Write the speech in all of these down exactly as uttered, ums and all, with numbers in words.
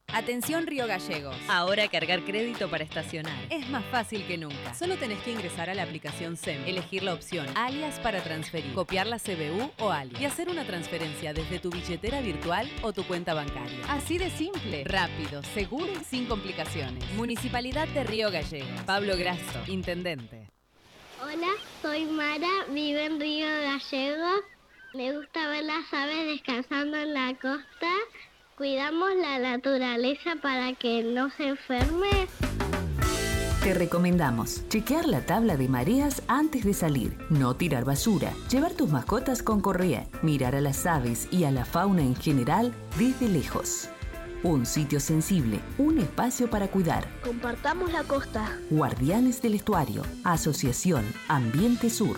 Atención Río Gallegos. Ahora cargar crédito para estacionar Es más fácil que nunca. Solo tenés que ingresar a la aplicación SEM, Elegir la opción alias para transferir, copiar la C B U o alias y hacer una transferencia desde tu billetera virtual o tu cuenta bancaria. Así de simple, rápido, seguro y sin complicaciones. Municipalidad de Río Gallegos. Pablo Grasso, intendente. Hola, soy Mara, vivo en Río Gallegos. Me gusta ver las aves descansando en la costa. Cuidamos la naturaleza para que no se enferme. Te recomendamos chequear la tabla de mareas antes de salir, no tirar basura, llevar tus mascotas con correa, mirar a las aves y a la fauna en general desde lejos. Un sitio sensible, un espacio para cuidar. Compartamos la costa. Guardianes del Estuario, Asociación Ambiente Sur.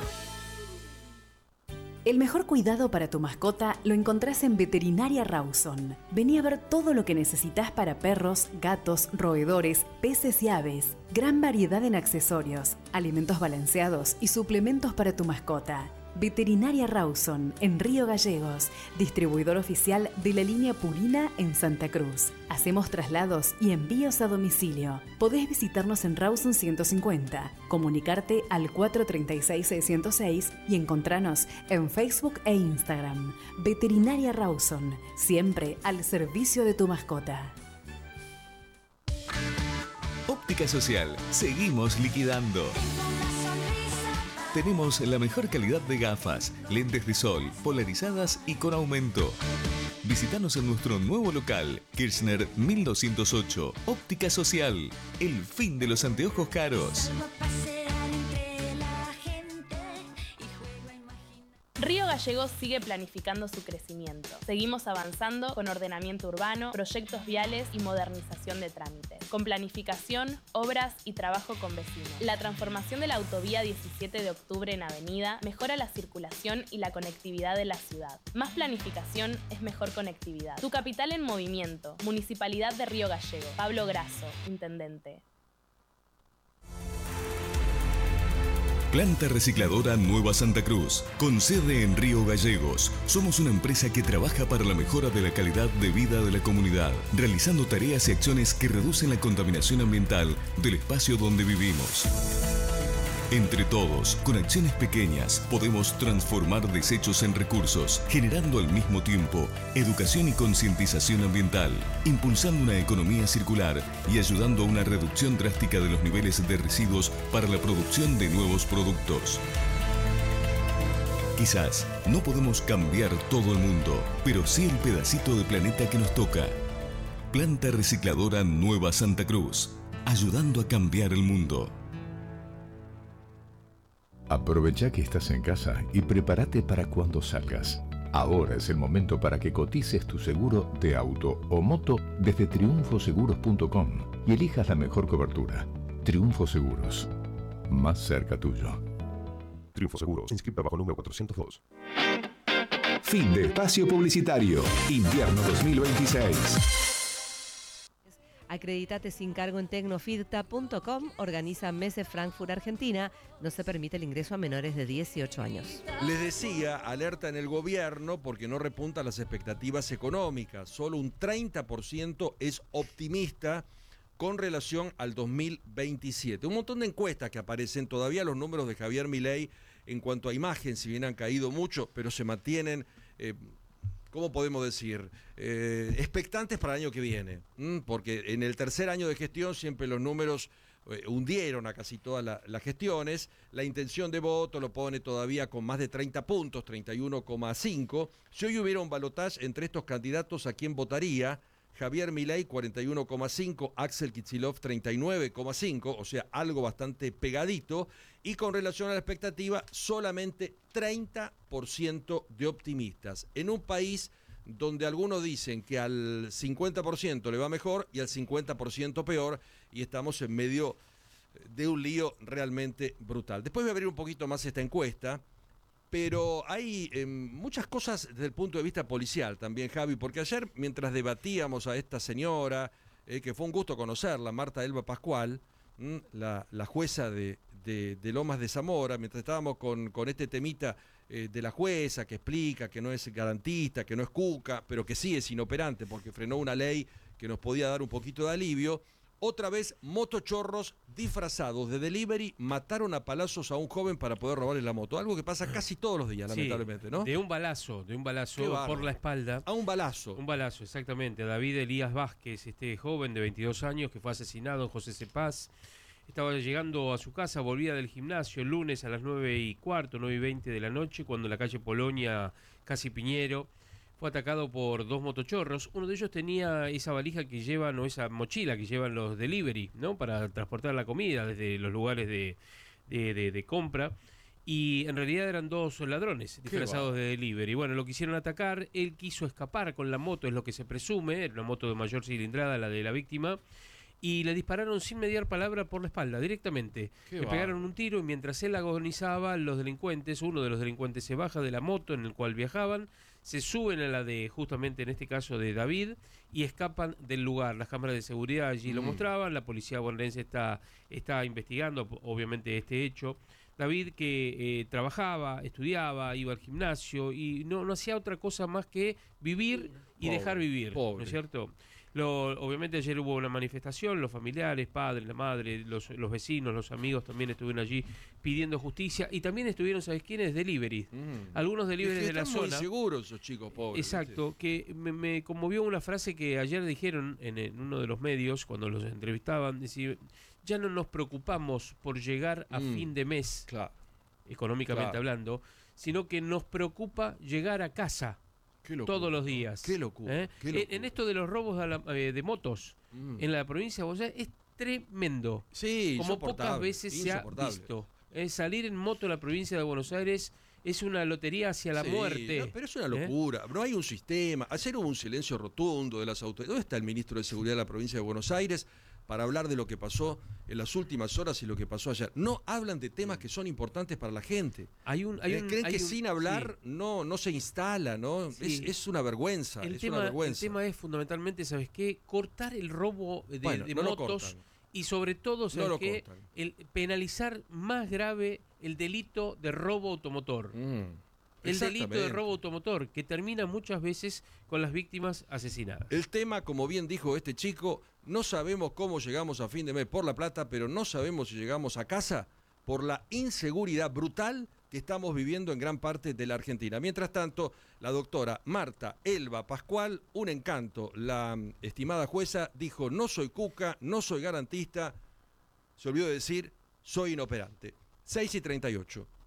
El mejor cuidado para tu mascota lo encontrás en Veterinaria Rawson. Vení a ver todo lo que necesitas para perros, gatos, roedores, peces y aves. Gran variedad en accesorios, alimentos balanceados y suplementos para tu mascota. Veterinaria Rawson, en Río Gallegos, distribuidor oficial de la línea Purina en Santa Cruz. Hacemos traslados y envíos a domicilio. Podés visitarnos en Rawson ciento cincuenta, comunicarte al cuatro tres seis, seis cero seis y encontranos en Facebook e Instagram. Veterinaria Rawson, siempre al servicio de tu mascota. Óptica Social, seguimos liquidando. Tenemos la mejor calidad de gafas, lentes de sol, polarizadas y con aumento. Visítanos en nuestro nuevo local, Kirchner mil doscientos ocho. Óptica Social, el fin de los anteojos caros. Río Gallegos sigue planificando su crecimiento. Seguimos avanzando con ordenamiento urbano, proyectos viales y modernización de trámites. Con planificación, obras y trabajo con vecinos. La transformación de la autovía diecisiete de octubre en avenida mejora la circulación y la conectividad de la ciudad. Más planificación es mejor conectividad. Tu capital en movimiento. Municipalidad de Río Gallegos. Pablo Grasso, intendente. Planta Recicladora Nueva Santa Cruz, con sede en Río Gallegos. Somos una empresa que trabaja para la mejora de la calidad de vida de la comunidad, realizando tareas y acciones que reducen la contaminación ambiental del espacio donde vivimos. Entre todos, con acciones pequeñas, podemos transformar desechos en recursos, generando al mismo tiempo educación y concientización ambiental, impulsando una economía circular y ayudando a una reducción drástica de los niveles de residuos para la producción de nuevos productos. Quizás no podemos cambiar todo el mundo, pero sí el pedacito de planeta que nos toca. Planta Recicladora Nueva Santa Cruz, ayudando a cambiar el mundo. Aprovecha que estás en casa y prepárate para cuando salgas. Ahora es el momento para que cotices tu seguro de auto o moto desde triunfo seguros punto com y elijas la mejor cobertura. Triunfo Seguros, más cerca tuyo. Triunfo Seguros, inscripta bajo número cuatrocientos dos. Fin de espacio publicitario. Invierno dos mil veintiséis. Acreditate sin cargo en tecnofidta punto com. Organiza Messe Frankfurt Argentina. No se permite el ingreso a menores de dieciocho años. Les decía, alerta en el gobierno porque no repuntan las expectativas económicas. Solo un treinta por ciento es optimista con relación al dos mil veintisiete. Un montón de encuestas que aparecen, todavía los números de Javier Milei en cuanto a imagen, si bien han caído mucho, pero se mantienen... Eh, ¿Cómo podemos decir? Eh, expectantes para el año que viene, ¿m? Porque en el tercer año de gestión siempre los números eh, hundieron a casi todas la, las gestiones. La intención de voto lo pone todavía con más de treinta puntos, treinta y uno coma cinco. Si hoy hubiera un balotaje entre estos candidatos, ¿a quién votaría? Javier Milei, cuarenta y uno coma cinco, Axel Kicillof, treinta y nueve coma cinco, o sea, algo bastante pegadito. Y con relación a la expectativa, solamente treinta por ciento de optimistas. En un país donde algunos dicen que al cincuenta por ciento le va mejor y al cincuenta por ciento peor, y estamos en medio de un lío realmente brutal. Después voy a abrir un poquito más esta encuesta. Pero hay eh, muchas cosas desde el punto de vista policial también, Javi, porque ayer mientras debatíamos a esta señora, eh, que fue un gusto conocerla, Marta Elba Pascual, mh, la, la jueza de, de, de Lomas de Zamora, mientras estábamos con, con este temita eh, de la jueza que explica que no es garantista, que no es cuca, pero que sí es inoperante porque frenó una ley que nos podía dar un poquito de alivio. Otra vez, motochorros disfrazados de delivery mataron a palazos a un joven para poder robarle la moto. Algo que pasa casi todos los días, Sí, lamentablemente, ¿no? De un balazo, de un Qué balazo bárbaro. por la espalda. A un balazo. Un balazo, exactamente. David Elías Vázquez, este joven de veintidós años que fue asesinado en José Cepaz. Estaba llegando a su casa, volvía del gimnasio el lunes a las nueve y cuarto, nueve y veinte de la noche, cuando en la calle Polonia, casi Piñero, fue atacado por dos motochorros. Uno de ellos tenía esa valija que llevan, o esa mochila que llevan los delivery, ¿no? Para transportar la comida desde los lugares de, de, de, de compra. Y en realidad eran dos ladrones disfrazados de delivery. Bueno, lo quisieron atacar, él quiso escapar con la moto, es lo que se presume, era una moto de mayor cilindrada, la de la víctima, y le dispararon sin mediar palabra por la espalda, directamente. Qué le bárbaro. pegaron un tiro y mientras él agonizaba, los delincuentes, uno de los delincuentes se baja de la moto en el cual viajaban, se suben a la de, justamente en este caso, de David, y escapan del lugar. Las cámaras de seguridad allí lo Mm. mostraban, la policía bonaerense está, está investigando, obviamente, este hecho. David que eh, trabajaba, estudiaba, iba al gimnasio y no, no hacía otra cosa más que vivir y Pobre, dejar vivir, pobre. ¿no es cierto? Lo, obviamente ayer hubo una manifestación, los familiares, padres, la madre, los, los vecinos, los amigos también estuvieron allí pidiendo justicia y también estuvieron, ¿sabes quiénes? Delivery. Mm. Algunos delivery Es que de la están zona. muy seguros esos chicos pobres. Exacto, que me, me conmovió una frase que ayer dijeron en, en uno de los medios cuando los entrevistaban, decir, ya no nos preocupamos por llegar a Mm. fin de mes, Claro. económicamente Claro. hablando, sino que nos preocupa llegar a casa Qué locura, todos los ¿no? días. Qué locura, ¿Eh? qué En- locura. En esto de los robos a la- eh, de motos Mm. en la provincia de Buenos Aires es tremendo. Sí, Como pocas insoportable, veces se ha insoportable. visto. Eh, salir en moto en la provincia de Buenos Aires es una lotería hacia la Sí, muerte. no, pero es una ¿Eh? locura. No hay un sistema. Ayer hubo un silencio rotundo de las autoridades. ¿Dónde está el ministro de Seguridad de la provincia de Buenos Aires para hablar de lo que pasó en las últimas horas y lo que pasó ayer? No hablan de temas que son importantes para la gente. Hay un, hay Eh, un- Creen hay que un- sin hablar sí. no, no se instala, ¿no? Sí. Es, es una vergüenza. El es tema, una el vergüenza. tema es fundamentalmente, ¿sabes qué? Cortar el robo de, Bueno, de no lo motos cortan. y sobre todo, ¿sabes lo qué? cortan. El penalizar más grave el delito de robo automotor. Mm, El delito de exactamente. robo automotor, que termina muchas veces con las víctimas asesinadas. El tema, como bien dijo este chico, no sabemos cómo llegamos a fin de mes por la plata, pero no sabemos si llegamos a casa por la inseguridad brutal que estamos viviendo en gran parte de la Argentina. Mientras tanto, la doctora Marta Elba Pascual, un encanto, la mm, estimada jueza, dijo, no soy cuca, no soy garantista, se olvidó de decir, soy inoperante. seis y treinta y ocho.